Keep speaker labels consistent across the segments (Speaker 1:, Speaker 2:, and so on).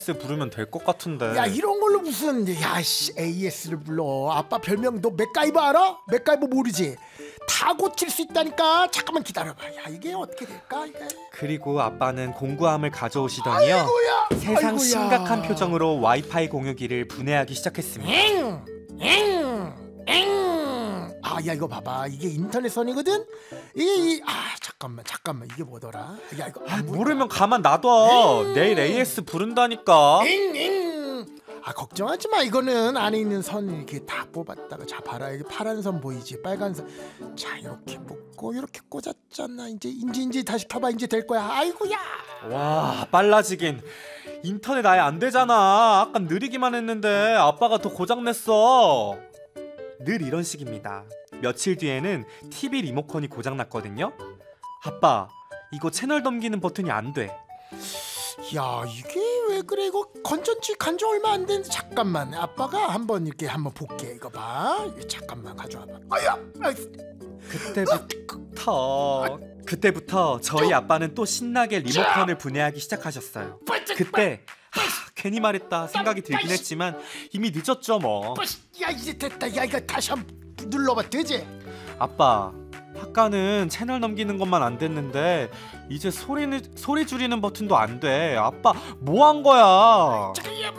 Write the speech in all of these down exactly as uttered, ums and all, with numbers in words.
Speaker 1: 에이에스 부르면 될 것 같은데.
Speaker 2: 야 이런 걸로 무슨 야씨 에이에스를 불러. 아빠 별명 너 맥가이버 알아? 맥가이버 모르지? 다 고칠 수 있다니까. 잠깐만 기다려봐. 야 이게 어떻게 될까 이게.
Speaker 1: 그리고 아빠는 공구함을 가져오시더니요.
Speaker 2: 아이고야,
Speaker 1: 세상
Speaker 2: 아이고야.
Speaker 1: 심각한 표정으로 와이파이 공유기를 분해하기 시작했습니다.
Speaker 2: 엥, 엥, 엥. 아, 야 이거 봐봐. 이게 인터넷 선이거든. 이게 이, 아 잠깐만, 잠깐만 이게 뭐더라? 야 이거 아,
Speaker 1: 모르면 가만 놔둬. 내일 에이에스 부른다니까.
Speaker 2: 엥, 엥. 아 걱정하지 마. 이거는 안에 있는 선 이렇게 다 뽑았다가 자 봐라. 여기 파란 선 보이지? 빨간 선. 자 이렇게 뽑고 이렇게 꽂았잖아. 이제 인지 인지 다시 펴봐. 이제 될 거야. 아이고야.
Speaker 1: 와 빨라지긴. 인터넷 아예 안 되잖아. 아까 느리기만 했는데 아빠가 더 고장냈어. 늘 이런 식입니다. 며칠 뒤에는 티비 리모컨이 고장났거든요. 아빠 이거 채널 넘기는 버튼이 안 돼.
Speaker 2: 야 이게 왜 그래? 이거 건전지 간지 얼마 안 됐는데. 잠깐만 아빠가 한번 이렇게 한번 볼게. 이거 봐. 이거 잠깐만 가져와봐. 아야. 아이.
Speaker 1: 그때부터 그때부터 저희 아빠는 또 신나게 리모컨을 분해하기 시작하셨어요. 그때 하, 괜히 말했다 생각이 들긴 했지만 이미 늦었죠 뭐.
Speaker 2: 야 이제 됐다. 야 이거 다시 한번 눌러봐. 되지?
Speaker 1: 아빠 아까는 채널 넘기는 것만 안 됐는데 이제 소리는 소리 줄이는 버튼도 안 돼. 아빠 뭐 한 거야?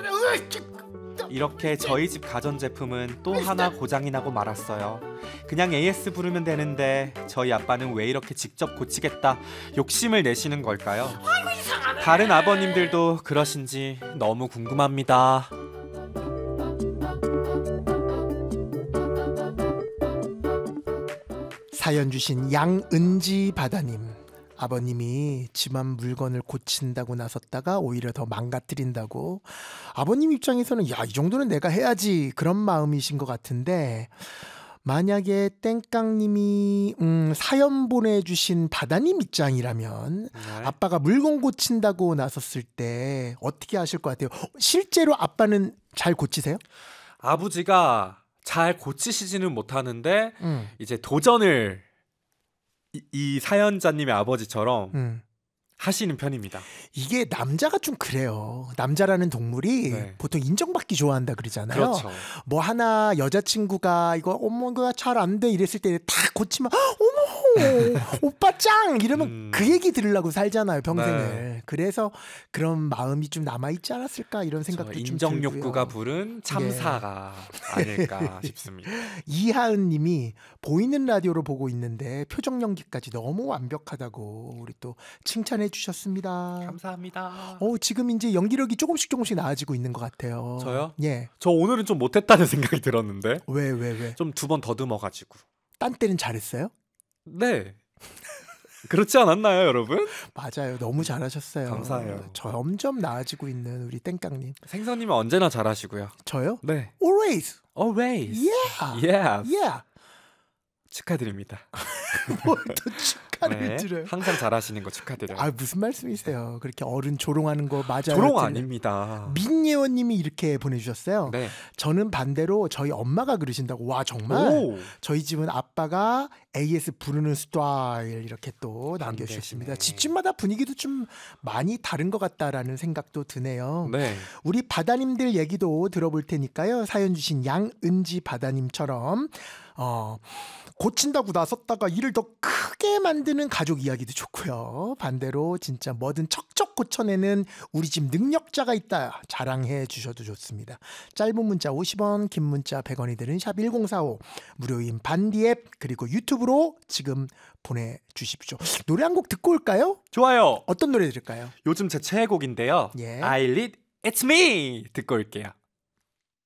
Speaker 1: 이렇게 저희 집 가전제품은 또 하나 고장이 나고 말았어요. 그냥 에이에스 부르면 되는데 저희 아빠는 왜 이렇게 직접 고치겠다 욕심을 내시는 걸까요? 다른 아버님들도 그러신지 너무 궁금합니다.
Speaker 2: 사연 주신 양은지 바다님. 아버님이 집안 물건을 고친다고 나섰다가 오히려 더 망가뜨린다고. 아버님 입장에서는 야 이 정도는 내가 해야지 그런 마음이신 것 같은데, 만약에 땡깡님이 음, 사연 보내주신 바다님 입장이라면
Speaker 1: 네.
Speaker 2: 아빠가 물건 고친다고 나섰을 때 어떻게 하실 것 같아요? 실제로 아빠는 잘 고치세요?
Speaker 1: 아버지가 잘 고치시지는 못하는데
Speaker 2: 음.
Speaker 1: 이제 도전을 이, 이 사연자님의 아버지처럼
Speaker 2: 음.
Speaker 1: 하시는 편입니다.
Speaker 2: 이게 남자가 좀 그래요. 남자라는 동물이
Speaker 1: 네.
Speaker 2: 보통 인정받기 좋아한다 그러잖아요.
Speaker 1: 그렇죠.
Speaker 2: 뭐 하나 여자친구가 이거 어머가 잘 안 돼 이랬을 때 다 고치면 어머 오빠 짱 이러면
Speaker 1: 음.
Speaker 2: 그 얘기 들으려고 살잖아요 평생을.
Speaker 1: 네.
Speaker 2: 그래서 그런 마음이 좀 남아있지 않았을까 이런 생각도 좀 들고요.
Speaker 1: 인정 욕구가 부른 참사가 아닐까 싶습니다.
Speaker 2: 이하은님이 보이는 라디오로 보고 있는데 표정 연기까지 너무 완벽하다고 우리 또 칭찬해 주셨습니다.
Speaker 1: 감사합니다.
Speaker 2: 어, 지금 이제 연기력이 조금씩 조금씩 나아지고 있는 것 같아요.
Speaker 1: 저요?
Speaker 2: 예.
Speaker 1: 저 오늘은 좀 못했다는 생각이 들었는데
Speaker 2: 왜, 왜, 왜?
Speaker 1: 좀 두 번 더듬어가지고.
Speaker 2: 딴 때는 잘했어요?
Speaker 1: 네. 그렇지 않았나요, 여러분?
Speaker 2: 맞아요. 너무 잘하셨어요.
Speaker 1: 감사해요.
Speaker 2: 점점 나아지고 있는 우리 땡깡님.
Speaker 1: 생선님은 언제나 잘하시고요.
Speaker 2: 저요?
Speaker 1: 네.
Speaker 2: Always.
Speaker 1: Always.
Speaker 2: Yeah.
Speaker 1: Yes.
Speaker 2: Yeah.
Speaker 1: 축하드립니다.
Speaker 2: 뭘또 축하를
Speaker 1: 네,
Speaker 2: 드려요.
Speaker 1: 항상 잘하시는 거 축하드려요.
Speaker 2: 아 무슨 말씀이세요? 그렇게 어른 조롱하는 거 맞아요?
Speaker 1: 조롱
Speaker 2: 그랬더니
Speaker 1: 아닙니다.
Speaker 2: 민예원님이 이렇게 보내주셨어요.
Speaker 1: 네.
Speaker 2: 저는 반대로 저희 엄마가 그러신다고. 와 정말
Speaker 1: 오.
Speaker 2: 저희 집은 아빠가 에이에스 부르는 스타일 이렇게 또 남겨주셨습니다.
Speaker 1: 되시네.
Speaker 2: 집집마다 분위기도 좀 많이 다른 것 같다라는 생각도 드네요.
Speaker 1: 네.
Speaker 2: 우리 바다님들 얘기도 들어볼 테니까요. 사연 주신 양은지 바다님처럼 어, 고친다고 나섰다가 일을 더 크게 만드는 가족 이야기도 좋고요. 반대로 진짜 뭐든 척척 고쳐내는 우리 집 능력자가 있다 자랑해 주셔도 좋습니다. 짧은 문자 오십 원, 긴 문자 백 원이 드는 샵 일공사오, 무료인 반디 앱 그리고 유튜브로 지금 보내주십시오. 노래 한 곡 듣고 올까요?
Speaker 1: 좋아요.
Speaker 2: 어떤 노래 들을까요?
Speaker 1: 요즘 제 최애곡인데요.
Speaker 2: 예.
Speaker 1: I Lead It's Me 듣고 올게요.